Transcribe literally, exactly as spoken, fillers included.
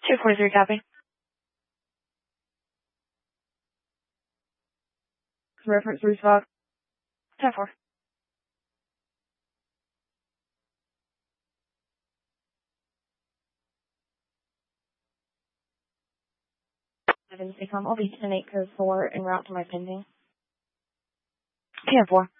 two forty-three, copy. Reference three five. ten four. I'll be ten eight code four en route to my pending. ten four.